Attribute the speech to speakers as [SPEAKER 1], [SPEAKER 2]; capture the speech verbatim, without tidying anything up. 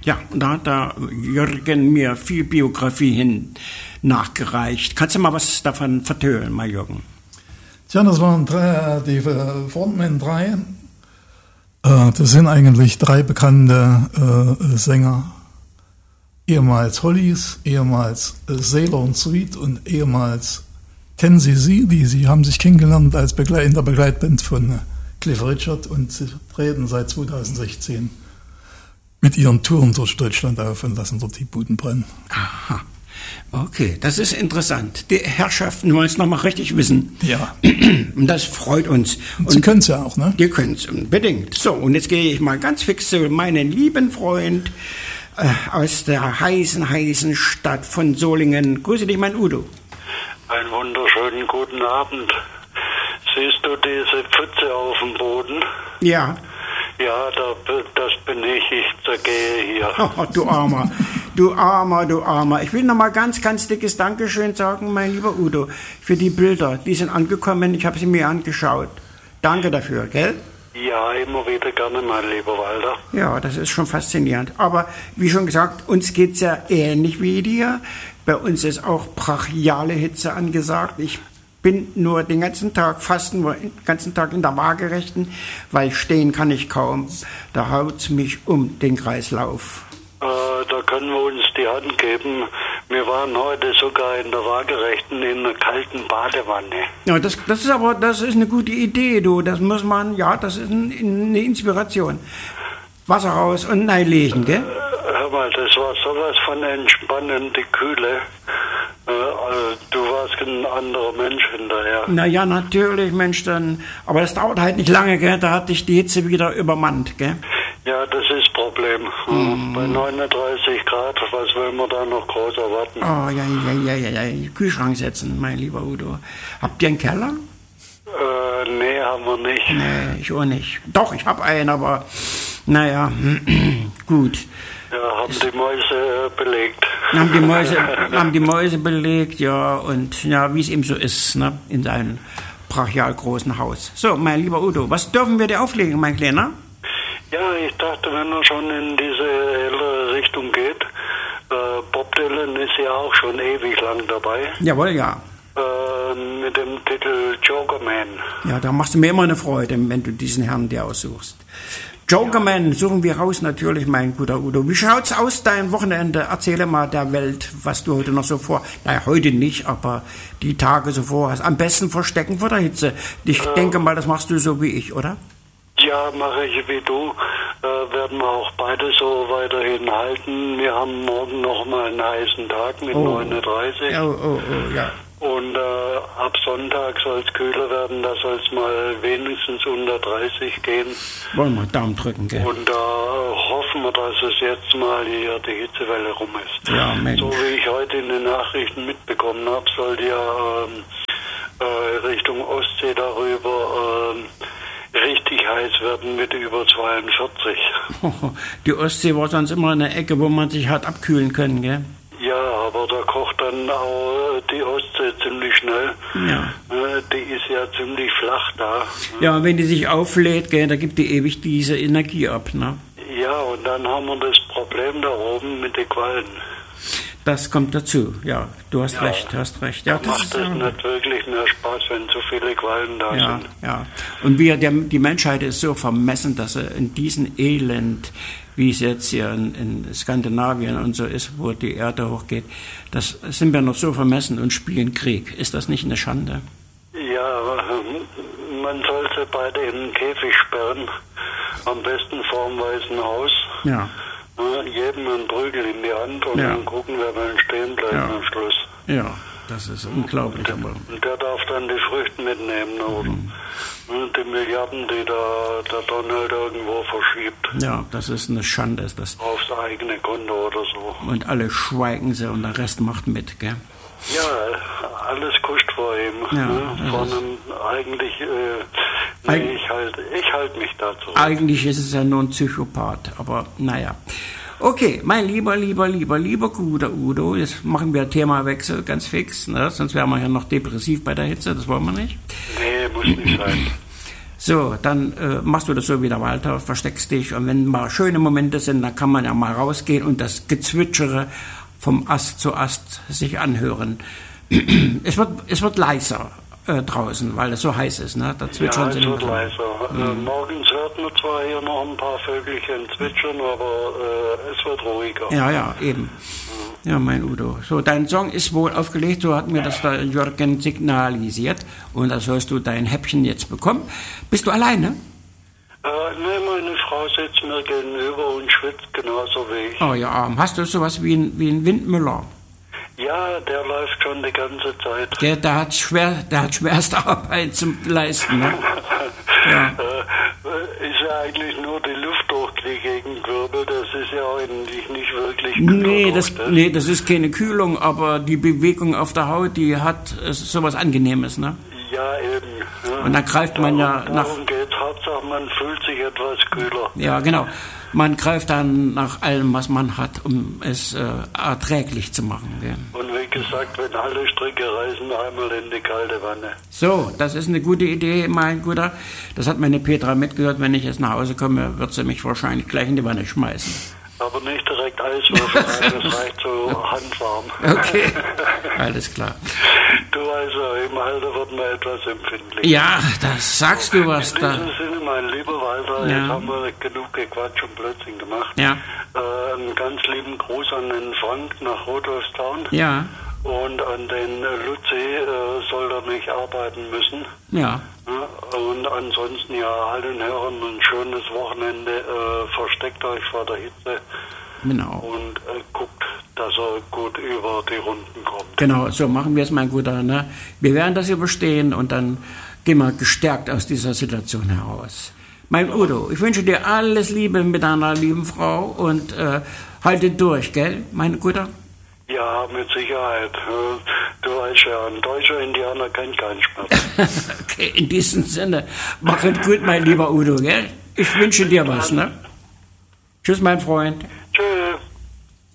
[SPEAKER 1] Ja, und da hat da Jürgen mir viel Biografie hin nachgereicht. Kannst du mal was davon vertönen, mal Jürgen?
[SPEAKER 2] Tja, das waren drei, die Frontmen drei. Das sind eigentlich drei bekannte äh, Sänger. Ehemals Hollies, ehemals äh, Sailor und Sweet und ehemals Ten C C. Die sie haben sich kennengelernt als Begleit in der Begleitband von äh, Cliff Richard und sie treten seit zweitausendsechzehn mit ihren Touren durch Deutschland auf und lassen dort die Buden brennen.
[SPEAKER 1] Aha. Okay, das ist interessant. Die Herrschaften wollen es nochmal richtig wissen.
[SPEAKER 2] Ja.
[SPEAKER 1] Und das freut uns.
[SPEAKER 2] Und, und Sie können es ja auch, ne?
[SPEAKER 1] Die können es unbedingt. So, und jetzt gehe ich mal ganz fix zu meinem lieben Freund äh, aus der heißen, heißen Stadt von Solingen. Grüße dich, mein Udo.
[SPEAKER 3] Einen wunderschönen guten Abend. Siehst du diese Pfütze auf dem Boden?
[SPEAKER 1] Ja.
[SPEAKER 3] Ja, da, das bin ich. Ich zergehe hier.
[SPEAKER 1] Oh, du Armer. Du Armer, du Armer. Ich will nochmal ganz, ganz dickes Dankeschön sagen, mein lieber Udo, für die Bilder. Die sind angekommen, ich habe sie mir angeschaut. Danke dafür, gell?
[SPEAKER 3] Ja, immer wieder gerne, mein lieber Walter.
[SPEAKER 1] Ja, das ist schon faszinierend. Aber wie schon gesagt, uns geht's ja ähnlich wie dir. Bei uns ist auch brachiale Hitze angesagt. Ich bin nur den ganzen Tag, fast nur den ganzen Tag in der Waagerechten, weil stehen kann ich kaum. Da haut's mich um den Kreislauf.
[SPEAKER 3] Äh, da können wir uns die Hand geben. Wir waren heute sogar in der Waagerechten in einer kalten Badewanne.
[SPEAKER 1] Ja, das, das ist aber, das ist eine gute Idee, du. Das muss man, ja, das ist ein, eine Inspiration. Wasser raus und reinlegen, gell?
[SPEAKER 3] Äh, hör mal, das war sowas von entspannend, die Kühle. Äh, also, du warst ein anderer Mensch hinterher.
[SPEAKER 1] Na ja, natürlich, Mensch, dann. Aber das dauert halt nicht lange, gell? Da hat dich die Hitze wieder übermannt, gell?
[SPEAKER 3] Ja, das ist das Problem. Mm. Bei neununddreißig Grad, was will man da noch groß erwarten?
[SPEAKER 1] Oh, ja, ja, ja, ja, ja. Kühlschrank setzen, mein lieber Udo. Habt ihr einen Keller?
[SPEAKER 3] Äh, nee, haben wir nicht.
[SPEAKER 1] Nee, ich auch nicht. Doch, ich habe einen, aber naja, gut.
[SPEAKER 3] Ja, haben die Mäuse belegt.
[SPEAKER 1] Haben die Mäuse, haben die Mäuse belegt, ja, und ja, wie es eben so ist, ne, in seinem brachial großen Haus. So, mein lieber Udo, was dürfen wir dir auflegen, mein Kleiner?
[SPEAKER 3] Ja, ich dachte, wenn er schon in diese hellere Richtung geht, äh, Bob Dylan ist ja auch schon ewig lang dabei.
[SPEAKER 1] Jawohl, ja.
[SPEAKER 3] Äh, mit dem Titel Jokerman.
[SPEAKER 1] Ja, da machst du mir immer eine Freude, wenn du diesen Herrn dir aussuchst. Jokerman suchen wir raus natürlich, mein guter Udo. Wie schaut's aus, dein Wochenende? Erzähle mal der Welt, was du heute noch so vor... Naja, heute nicht, aber die Tage so vorhast. Am besten verstecken vor der Hitze. Ich äh, denke mal, das machst du so wie ich, oder?
[SPEAKER 3] Ja, mache ich wie du. Äh, werden wir auch beide so weiterhin halten. Wir haben morgen nochmal einen heißen Tag mit oh. neununddreißig.
[SPEAKER 1] Oh, oh, oh, ja.
[SPEAKER 3] Und äh, ab Sonntag soll es kühler werden, da soll es mal wenigstens unter dreißig gehen.
[SPEAKER 1] Wollen wir Daumen drücken, gell?
[SPEAKER 3] Und da äh, hoffen wir, dass es jetzt mal hier die Hitzewelle rum ist.
[SPEAKER 1] Ja, Mensch.
[SPEAKER 3] So wie ich heute in den Nachrichten mitbekommen habe, soll die ja ähm, äh, Richtung Ostsee darüber ähm, richtig heiß werden mit über zweiundvierzig.
[SPEAKER 1] Die Ostsee war sonst immer eine Ecke, wo man sich hat abkühlen können, gell?
[SPEAKER 3] Ja, aber da kocht dann auch die Ostsee ziemlich schnell.
[SPEAKER 1] Ja.
[SPEAKER 3] Die ist ja ziemlich flach da.
[SPEAKER 1] Ja, und wenn die sich auflädt, gell, da gibt die ewig diese Energie ab, ne?
[SPEAKER 3] Ja, und dann haben wir das Problem da oben mit den Quallen.
[SPEAKER 1] Das kommt dazu, ja. Du hast ja recht, du hast recht. Ja,
[SPEAKER 3] da
[SPEAKER 1] das
[SPEAKER 3] macht
[SPEAKER 1] ist,
[SPEAKER 3] es
[SPEAKER 1] ja
[SPEAKER 3] nicht wirklich mehr Spaß, wenn zu viele Quallen da
[SPEAKER 1] ja,
[SPEAKER 3] sind.
[SPEAKER 1] Ja, und wir, der, die Menschheit ist so vermessen, dass er in diesem Elend, wie es jetzt hier in, in Skandinavien und so ist, wo die Erde hochgeht, das sind wir noch so vermessen und spielen Krieg. Ist das nicht eine Schande?
[SPEAKER 3] Ja, man sollte beide in den Käfig sperren, am besten vorm Weißen Haus.
[SPEAKER 1] Ja.
[SPEAKER 3] Jedem einen Prügel in die Hand und ja. dann gucken, wer dann stehen bleibt ja. am Schluss.
[SPEAKER 1] Ja, das ist unglaublich.
[SPEAKER 3] Und, aber. und der darf dann die Früchte mitnehmen, oder? Mhm. Die Milliarden, die da der Donald irgendwo verschiebt.
[SPEAKER 1] Ja, das ist eine Schande. Ist das.
[SPEAKER 3] Aufs eigene Konto oder so.
[SPEAKER 1] Und alle schweigen sie und der Rest macht mit, gell?
[SPEAKER 3] Ja, alles kuscht vor ihm.
[SPEAKER 1] Ja,
[SPEAKER 3] ne? Von einem, eigentlich, äh, nee, Eig ich halte ich halt mich da zurück.
[SPEAKER 1] Eigentlich ist es ja nur ein Psychopath, aber naja. Okay, mein lieber, lieber, lieber, lieber guter Udo, jetzt machen wir Themawechsel ganz fix, ne? Sonst wären wir ja noch depressiv bei der Hitze, das wollen wir nicht.
[SPEAKER 3] Nee, muss nicht sein.
[SPEAKER 1] So, dann äh, machst du das so wie der Walter, versteckst dich und wenn mal schöne Momente sind, dann kann man ja mal rausgehen und das Gezwitschere vom Ast zu Ast sich anhören. Es wird, es wird leiser äh, draußen, weil es so heiß ist, ne? Da zwitschern
[SPEAKER 3] ja,
[SPEAKER 1] sie
[SPEAKER 3] es wird
[SPEAKER 1] nicht.
[SPEAKER 3] leiser. Mhm. Äh, morgens hört man zwar hier noch ein paar Vögelchen zwitschern, aber äh, es wird ruhiger.
[SPEAKER 1] Ja, ja, eben. Mhm. Ja, mein Udo. So, dein Song ist wohl aufgelegt, so hat mir das der Jürgen signalisiert und da sollst du dein Häppchen jetzt bekommen. Bist du alleine?
[SPEAKER 3] Äh, ne, meine Frau sitzt mir gegenüber und schwitzt genauso wie ich.
[SPEAKER 1] Oh ja, hast du sowas wie ein, wie ein Windmüller?
[SPEAKER 3] Ja, der läuft schon die ganze Zeit.
[SPEAKER 1] Der, der, hat, schwer, der hat schwerste Arbeit zu leisten, ne? Ja.
[SPEAKER 3] Äh, ist ja eigentlich nur die Luft durch die Gegend wirbelt, das ist ja eigentlich nicht wirklich
[SPEAKER 1] nee das,
[SPEAKER 3] das.
[SPEAKER 1] nee, das ist keine Kühlung, aber die Bewegung auf der Haut, die hat äh, sowas Angenehmes, ne?
[SPEAKER 3] Ja, eben. Ja.
[SPEAKER 1] Und dann greift man
[SPEAKER 3] darum,
[SPEAKER 1] ja nach...
[SPEAKER 3] Darum geht's, Hauptsache man fühlt sich etwas kühler.
[SPEAKER 1] Ja, genau. Man greift dann nach allem, was man hat, um es äh, erträglich zu machen. Ja.
[SPEAKER 3] Und wie gesagt, wenn alle Stricke reißen, einmal in die kalte Wanne.
[SPEAKER 1] So, das ist eine gute Idee, mein Guter. Das hat meine Petra mitgehört. Wenn ich jetzt nach Hause komme, wird sie mich wahrscheinlich gleich in die Wanne schmeißen.
[SPEAKER 3] Aber nicht direkt Eiswürfel rein, das reicht so handwarm.
[SPEAKER 1] Okay, alles klar.
[SPEAKER 3] Du, also, im Alter wird man etwas empfindlich.
[SPEAKER 1] Ja, das sagst du was
[SPEAKER 3] in
[SPEAKER 1] da.
[SPEAKER 3] In diesem Sinne, mein lieber Walter,
[SPEAKER 1] Ja.
[SPEAKER 3] jetzt haben wir genug Gequatsch und Blödsinn gemacht.
[SPEAKER 1] Ja.
[SPEAKER 3] Äh, einen ganz lieben Gruß an den Frank nach Rudolfstown.
[SPEAKER 1] Ja,
[SPEAKER 3] Und an den äh, Luzi äh, soll er nicht arbeiten müssen.
[SPEAKER 1] ja.
[SPEAKER 3] Ja, und ansonsten ja allen Hörern ein schönes Wochenende. Äh, versteckt euch vor der Hitze
[SPEAKER 1] Genau.
[SPEAKER 3] und äh, guckt, dass er gut über die Runden kommt.
[SPEAKER 1] Genau, so machen wir es, mein Guter. Ne? Wir werden das überstehen und dann gehen wir gestärkt aus dieser Situation heraus. Mein Udo, ich wünsche dir alles Liebe mit deiner lieben Frau und äh, halte durch, gell, mein Guter?
[SPEAKER 3] Ja, mit Sicherheit. Du weißt ja, ein deutscher Indianer kennt keinen Schmerz.
[SPEAKER 1] Okay, in diesem Sinne, mach es gut, mein lieber Udo, gell? Ich wünsche dir was, ne? Tschüss, mein Freund.